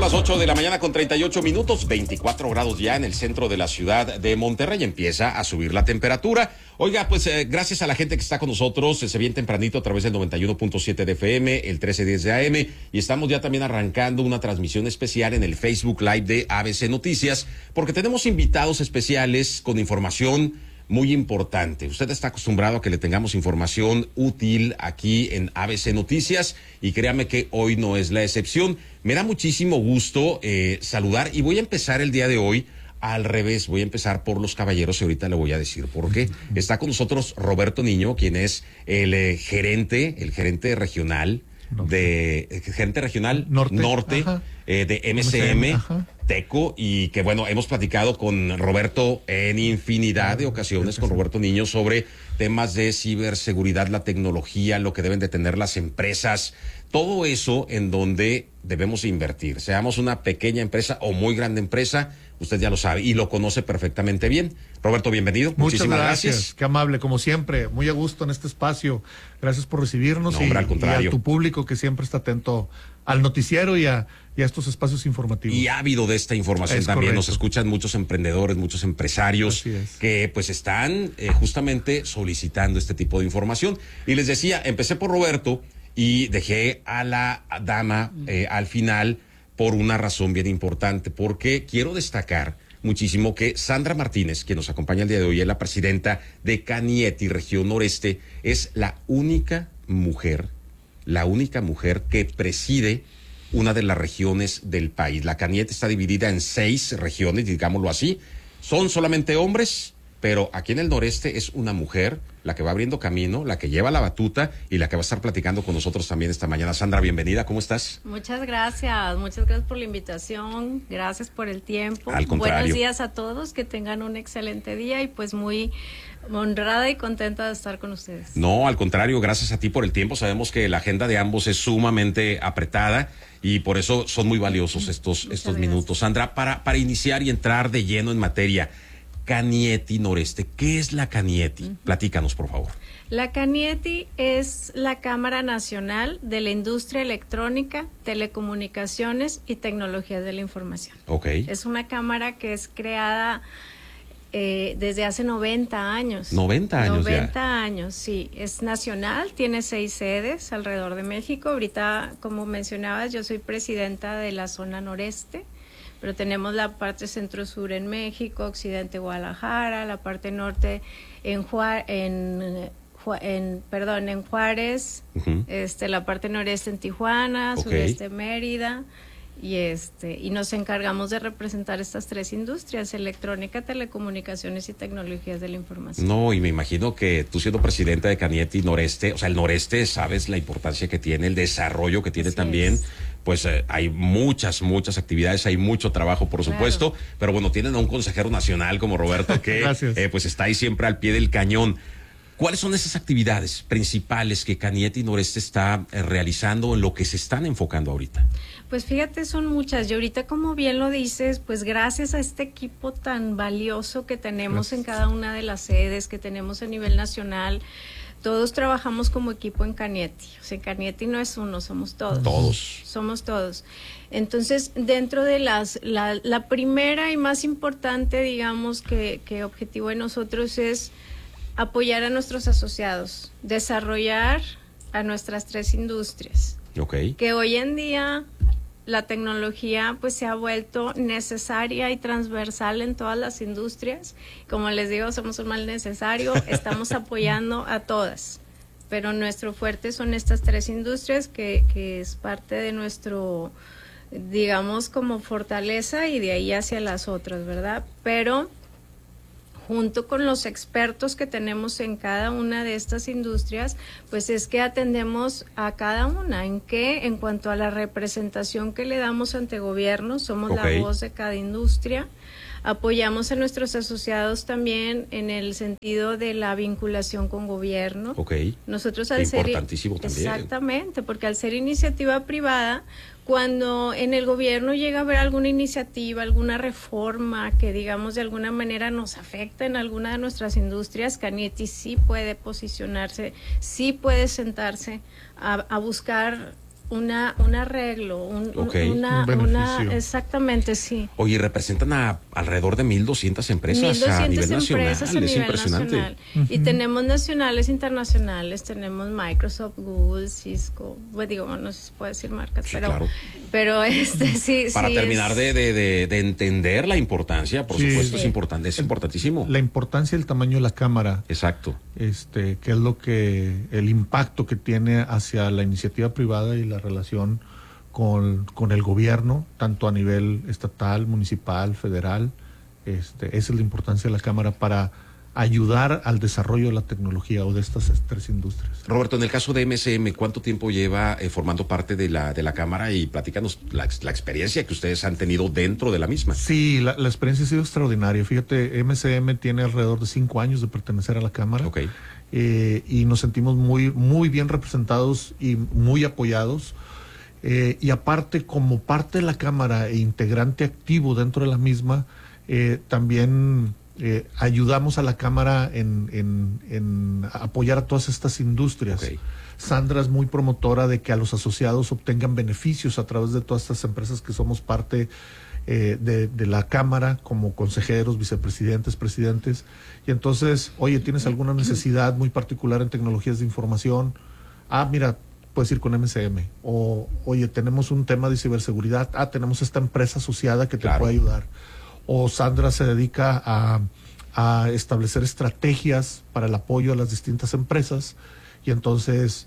las 8 de la mañana con 38 minutos, 24 grados ya en el centro de la ciudad de Monterrey. Empieza a subir la temperatura. Oiga, pues gracias a la gente que está con nosotros, se bien tempranito a través del 91.7 de FM, el 1310 de AM, y estamos ya también arrancando una transmisión especial en el Facebook Live de ABC Noticias, porque tenemos invitados especiales con información muy importante. Usted está acostumbrado a que le tengamos información útil aquí en ABC Noticias y créame que hoy no es la excepción. Me da muchísimo gusto saludar y voy a empezar el día de hoy al revés. Voy a empezar por los caballeros y ahorita le voy a decir por qué. Está con nosotros Roberto Niño, quien es el gerente regional gerente regional norte de MCM Teco, y que bueno, hemos platicado con Roberto en infinidad de ocasiones, con Roberto Niño, sobre temas de ciberseguridad, la tecnología, lo que deben de tener las empresas, todo eso en donde debemos invertir, seamos una pequeña empresa o muy grande empresa, usted ya lo sabe y lo conoce perfectamente bien. Roberto, bienvenido. Muchísimas gracias. Qué amable, como siempre, muy a gusto en este espacio. Gracias por recibirnos. No, hombre, al contrario. Y a tu público que siempre está atento al noticiero y a estos espacios informativos. Y ávido de esta información también. Correcto. Nos escuchan muchos emprendedores, muchos empresarios que pues están justamente solicitando este tipo de información. Y les decía, empecé por Roberto y dejé a la dama al final por una razón bien importante, porque quiero destacar muchísimo que Sandra Martínez, que nos acompaña el día de hoy, es la presidenta de Canieti, región noreste, es la única mujer que preside una de las regiones del país. La Canieti está dividida en 6 regiones, digámoslo así. Son solamente hombres, pero aquí en el noreste es una mujer la que va abriendo camino, la que lleva la batuta y la que va a estar platicando con nosotros también esta mañana. Sandra, bienvenida, ¿cómo estás? Muchas gracias por la invitación, gracias por el tiempo. Al contrario. Buenos días a todos, que tengan un excelente día y pues muy honrada y contenta de estar con ustedes. No, al contrario, gracias a ti por el tiempo. Sabemos que la agenda de ambos es sumamente apretada y por eso son muy valiosos estos minutos. Sandra, para iniciar y entrar de lleno en materia, Canieti Noreste, ¿qué es la Canieti? Platícanos, por favor. La Canieti es la Cámara Nacional de la Industria Electrónica, Telecomunicaciones y Tecnologías de la Información. Okay. Es una cámara que es creada desde hace 90 años. 90 años 90 ya. años, sí. Es nacional, tiene 6 sedes alrededor de México. Ahorita, como mencionabas, yo soy presidenta de la zona noreste, pero tenemos la parte centro-sur en México, occidente Guadalajara, la parte norte en Juárez, la parte noreste en Tijuana, sureste Mérida, y nos encargamos de representar estas 3 industrias: electrónica, telecomunicaciones y tecnologías de la información. No, y me imagino que tú, siendo presidenta de Canieti Noreste, o sea, el noreste, sabes la importancia que tiene, el desarrollo que tiene. Así también es. Pues hay muchas actividades, hay mucho trabajo, por supuesto, claro. Pero bueno, tienen a un consejero nacional como Roberto que pues está ahí siempre al pie del cañón. ¿Cuáles son esas actividades principales que Canieti Noreste está realizando, en lo que se están enfocando ahorita? Pues fíjate, son muchas. Y ahorita, como bien lo dices, pues gracias a este equipo tan valioso que tenemos en cada una de las sedes, que tenemos a nivel nacional, todos trabajamos como equipo en Canieti. O sea, Canieti no es uno, somos todos. Todos. Somos todos. Entonces, dentro de la primera y más importante, digamos, que objetivo de nosotros es apoyar a nuestros asociados, desarrollar a nuestras 3 industrias. Okay. Que hoy en día la tecnología pues se ha vuelto necesaria y transversal en todas las industrias. Como les digo, somos un mal necesario, estamos apoyando a todas, pero nuestro fuerte son estas 3 industrias que es parte de nuestro, digamos, como fortaleza, y de ahí hacia las otras, ¿verdad? Pero junto con los expertos que tenemos en cada una de estas industrias, pues es que atendemos a cada una. ¿En qué? En cuanto a la representación que le damos ante gobierno, somos la voz de cada industria. Apoyamos a nuestros asociados también en el sentido de la vinculación con gobierno. Nosotros al ser importantísimo también. Exactamente, porque al ser iniciativa privada, cuando en el gobierno llega a haber alguna iniciativa, alguna reforma que, digamos, de alguna manera nos afecta en alguna de nuestras industrias, Canieti sí puede posicionarse, sí puede sentarse a buscar un arreglo, Ok. una, Un beneficio. exactamente, sí. Oye, representan a alrededor de 1.200 empresas a 1.200 nivel nacional. empresas a Es nivel impresionante. nacional. Y tenemos nacionales, internacionales, tenemos Microsoft, Google, Cisco, pues digo, no sé si puedo decir marcas, Sí, pero, claro. pero sí. Para sí terminar de entender la importancia, por Sí. supuesto, Sí. es importante, es importantísimo. La importancia y el tamaño de la cámara, Exacto. que es lo que, el impacto que tiene hacia la iniciativa privada y la relación con el gobierno, tanto a nivel estatal, municipal, federal. Esa es la importancia de la cámara para ayudar al desarrollo de la tecnología o de estas tres industrias. Roberto, en el caso de MSM, ¿cuánto tiempo lleva formando parte de la Cámara? Y platícanos la experiencia que ustedes han tenido dentro de la misma. Sí, la experiencia ha sido extraordinaria. Fíjate, MSM tiene alrededor de 5 años de pertenecer a la Cámara. Ok. Y nos sentimos muy, muy bien representados y muy apoyados. Y aparte, como parte de la Cámara e integrante activo dentro de la misma, también ayudamos a la Cámara en apoyar a todas estas industrias. Ok. Sandra es muy promotora de que a los asociados obtengan beneficios a través de todas estas empresas que somos parte de la Cámara, como consejeros, vicepresidentes, presidentes. Y entonces, oye, ¿tienes alguna necesidad muy particular en tecnologías de información? Mira, puedes ir con MSM. O, oye, tenemos un tema de ciberseguridad. Tenemos esta empresa asociada que te Claro. puede ayudar. O Sandra se dedica a establecer estrategias para el apoyo a las distintas empresas. Y entonces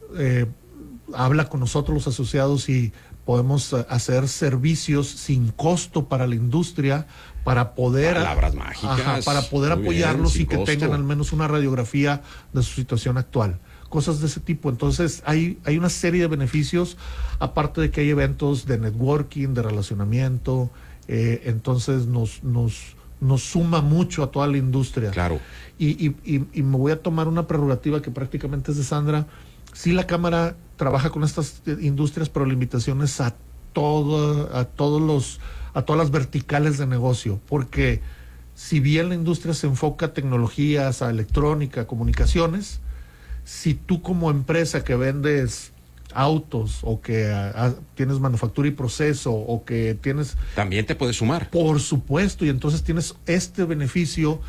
habla con nosotros los asociados y podemos hacer servicios sin costo para la industria para poder Palabras mágicas. para poder Muy bien, apoyarlos sin y que costo. tengan al menos una radiografía de su situación actual, cosas de ese tipo. Entonces hay una serie de beneficios, aparte de que hay eventos de networking, de relacionamiento. Entonces nos suma mucho a toda la industria. Claro. Y me voy a tomar una prerrogativa que prácticamente es de Sandra. Sí, la Cámara trabaja con estas industrias, pero la invitación es a todas las verticales de negocio, porque si bien la industria se enfoca a tecnologías, a electrónica, a comunicaciones, si tú como empresa que vendes autos o que tienes manufactura y proceso o que tienes, También te puedes sumar. por supuesto, y entonces tienes este beneficio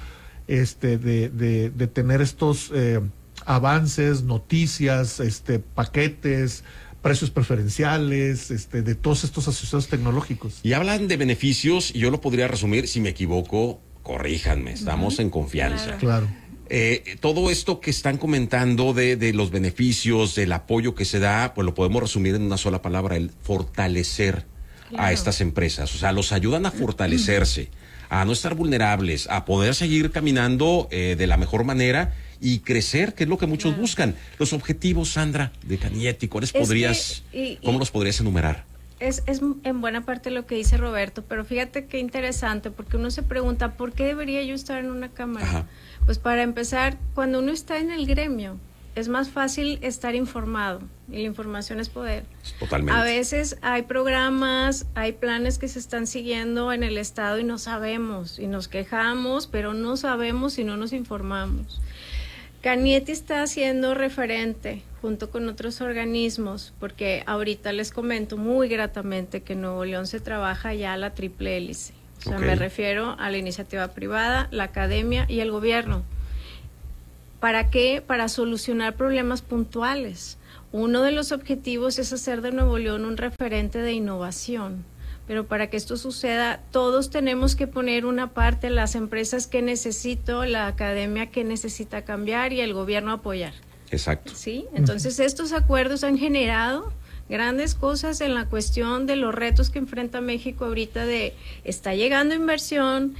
de tener estos avances, noticias, paquetes, precios preferenciales, de todos estos asociados tecnológicos. Y hablan de beneficios, y yo lo podría resumir, si me equivoco, corríjanme, estamos en confianza. Claro. Todo esto que están comentando de los beneficios, del apoyo que se da, pues lo podemos resumir en una sola palabra, el fortalecer Claro. a estas empresas. O sea, los ayudan a fortalecerse, a no estar vulnerables, a poder seguir caminando de la mejor manera y crecer, que es lo que muchos Claro. buscan. Los objetivos, Sandra, de Canietti, ¿cuáles Es podrías, que, cómo los podrías enumerar? Es en buena parte lo que dice Roberto, pero fíjate qué interesante, porque uno se pregunta, ¿por qué debería yo estar en una cámara? Ajá. Pues para empezar, cuando uno está en el gremio, es más fácil estar informado, y la información es poder. Totalmente. A veces hay programas, hay planes que se están siguiendo en el Estado y no sabemos, y nos quejamos, pero no sabemos si no nos informamos. Canietti está siendo referente junto con otros organismos, porque ahorita les comento muy gratamente que en Nuevo León se trabaja ya la triple hélice. O sea, Ok. me refiero a la iniciativa privada, la academia y el gobierno. ¿Para qué? Para solucionar problemas puntuales. Uno de los objetivos es hacer de Nuevo León un referente de innovación. Pero para que esto suceda, todos tenemos que poner una parte, las empresas que necesito, la academia que necesita cambiar y el gobierno apoyar. Exacto. ¿Sí? Entonces, estos acuerdos han generado grandes cosas en la cuestión de los retos que enfrenta México ahorita está llegando inversión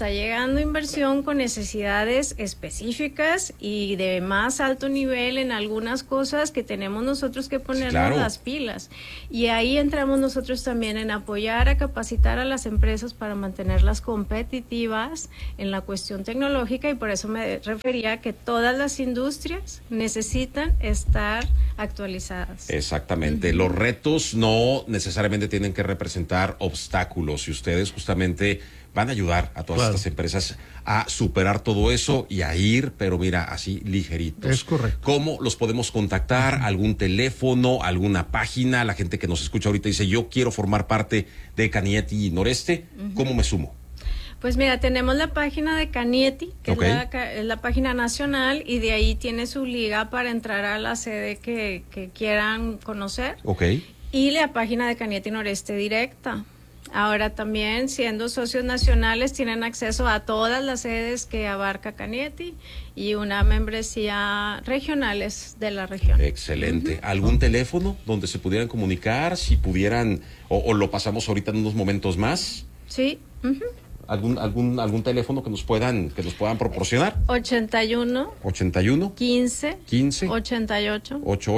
con necesidades específicas y de más alto nivel en algunas cosas que tenemos nosotros que ponernos claro. las pilas. Y ahí entramos nosotros también en apoyar, a capacitar a las empresas para mantenerlas competitivas en la cuestión tecnológica, y por eso me refería a que todas las industrias necesitan estar actualizadas. Exactamente. los retos no necesariamente tienen que representar obstáculos, y ustedes justamente van a ayudar a todas estas empresas a superar todo eso y a ir, pero mira, así ligeritos. Es correcto. ¿Cómo los podemos contactar? ¿Algún teléfono? ¿Alguna página? La gente que nos escucha ahorita dice, yo quiero formar parte de Canietti Noreste. ¿Cómo me sumo? Pues mira, tenemos la página de Canietti, que es la página nacional, y de ahí tiene su liga para entrar a la sede que quieran conocer. Y la página de Canietti Noreste directa. Ahora también, siendo socios nacionales, tienen acceso a todas las sedes que abarca Canietti y una membresía regionales de la región. Excelente. ¿Algún teléfono donde se pudieran comunicar? Si pudieran, o lo pasamos ahorita en unos momentos más. Sí. ¿Algún teléfono que nos puedan proporcionar? 81 15 88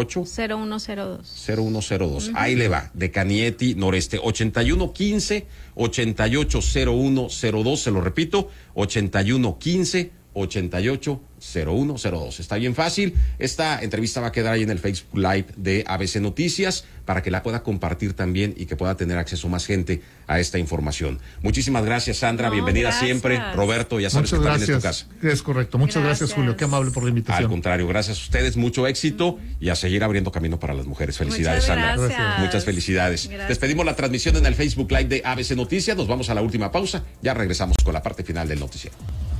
0102. Ahí le va, de Canietti Noreste, 81 15 88 0102. Se lo repito, 81 15 88 0102. Está bien fácil. Esta entrevista va a quedar ahí en el Facebook Live de ABC Noticias para que la pueda compartir también y que pueda tener acceso más gente a esta información. Muchísimas gracias, Sandra. Bienvenida siempre. Roberto, ya sabes que también es tu casa. Es correcto. Muchas gracias, Julio. Qué amable por la invitación. Al contrario, gracias a ustedes. Mucho éxito y a seguir abriendo camino para las mujeres. Felicidades, Sandra. Muchas felicidades. Despedimos la transmisión en el Facebook Live de ABC Noticias. Nos vamos a la última pausa. Ya regresamos con la parte final del noticiero.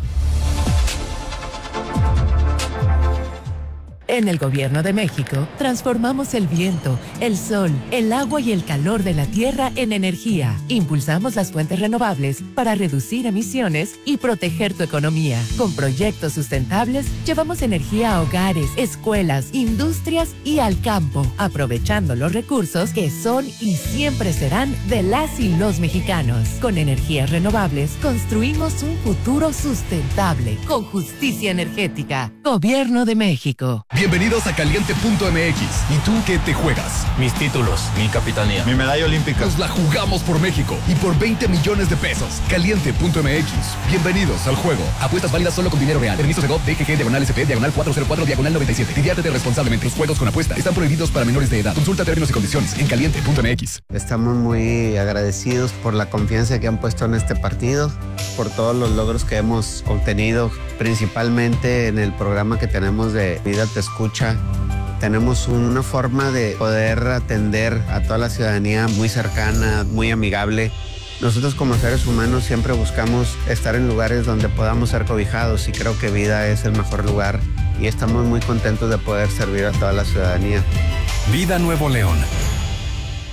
En el Gobierno de México, transformamos el viento, el sol, el agua y el calor de la tierra en energía. Impulsamos las fuentes renovables para reducir emisiones y proteger tu economía. Con proyectos sustentables, llevamos energía a hogares, escuelas, industrias y al campo, aprovechando los recursos que son y siempre serán de las y los mexicanos. Con energías renovables, construimos un futuro sustentable, con justicia energética. Gobierno de México. Bienvenidos a Caliente.mx. ¿Y tú qué te juegas? Mis títulos, mi capitanía, mi medalla olímpica. Nos la jugamos por México y por 20 millones de pesos. Caliente.mx. Bienvenidos al juego. Apuestas válidas solo con dinero real. Permiso de GOV, DGG, /SP, /404, /97. Diviértete responsablemente. Los juegos con apuesta están prohibidos para menores de edad. Consulta términos y condiciones en Caliente.mx. Estamos muy agradecidos por la confianza que han puesto en este partido, por todos los logros que hemos obtenido, principalmente en el programa que tenemos de Vida Te Escucha. Tenemos una forma de poder atender a toda la ciudadanía muy cercana, muy amigable. Nosotros como seres humanos siempre buscamos estar en lugares donde podamos ser cobijados y creo que Vida es el mejor lugar y estamos muy contentos de poder servir a toda la ciudadanía. Vida Nuevo León,